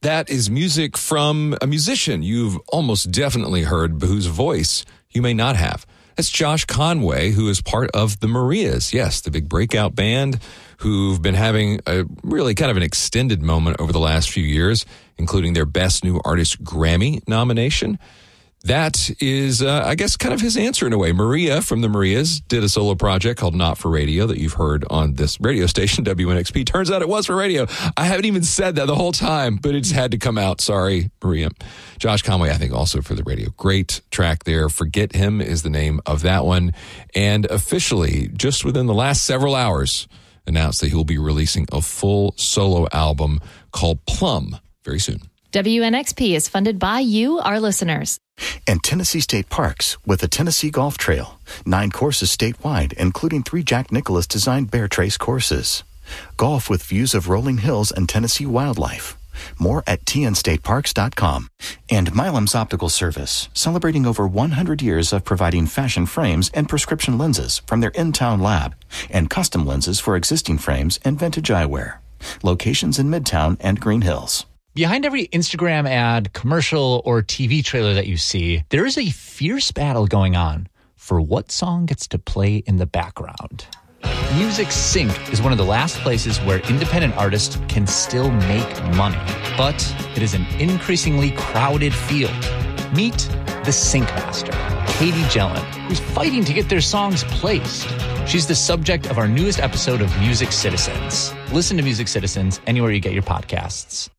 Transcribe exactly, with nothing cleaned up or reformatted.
That is music from a musician you've almost definitely heard, but whose voice you may not have. That's Josh Conway, who is part of the Marias. Yes, the big breakout band who've been having a really kind of an extended moment over the last few years, including their Best New Artist Grammy nomination. That is, uh, I guess, kind of his answer in a way. Maria from the Marias did a solo project called Not for Radio that you've heard on this radio station, W N X P. Turns out it was for radio. I haven't even said that the whole time, but it just had to come out. Sorry, Maria. Josh Conway, I think, also for the radio. Great track there. Forget Him is the name of that one. And officially, just within the last several hours, announced that he will be releasing a full solo album called Plum very soon. W N X P is funded by you, our listeners. And Tennessee State Parks with the Tennessee Golf Trail. Nine courses statewide, including three Jack Nicklaus designed Bear Trace courses. Golf with views of rolling hills and Tennessee wildlife. More at T N state parks dot com. And Milam's Optical Service, celebrating over one hundred years of providing fashion frames and prescription lenses from their in-town lab, and custom lenses for existing frames and vintage eyewear. Locations in Midtown and Green Hills. Behind every Instagram ad, commercial, or T V trailer that you see, there is a fierce battle going on for what song gets to play in the background. Music Sync is one of the last places where independent artists can still make money, but it is an increasingly crowded field. Meet the Sync Master, Katie Jelen, who's fighting to get their songs placed. She's the subject of our newest episode of Music Citizens. Listen to Music Citizens anywhere you get your podcasts.